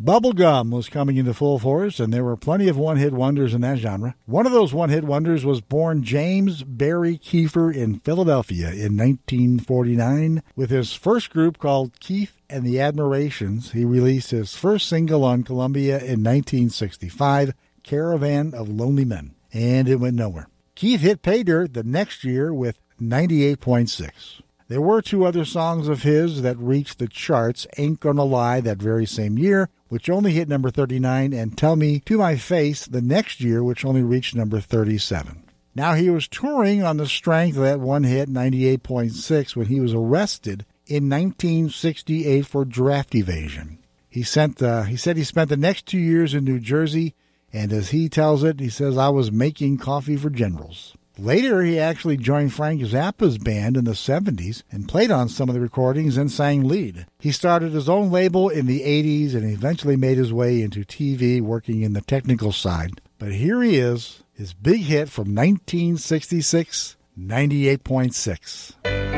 Bubblegum was coming into full force, and there were plenty of one-hit wonders in that genre. One of those one-hit wonders was born James Barry Kiefer in Philadelphia in 1949. With his first group called Keith and the Admirations, he released his first single on Columbia in 1965, Caravan of Lonely Men, and it went nowhere. Keith hit pay dirt the next year with 98.6. There were two other songs of his that reached the charts, Ain't Gonna Lie that very same year, which only hit number 39, and Tell Me to My Face the next year, which only reached number 37. Now he was touring on the strength of that one hit, 98.6, when he was arrested in 1968 for draft evasion. He said he spent the next 2 years in New Jersey, and as he tells it, he says, I was making coffee for generals. Later, he actually joined Frank Zappa's band in the 70s and played on some of the recordings and sang lead. He started his own label in the 80s and eventually made his way into TV, working in the technical side. But here he is, his big hit from 1966, 98.6.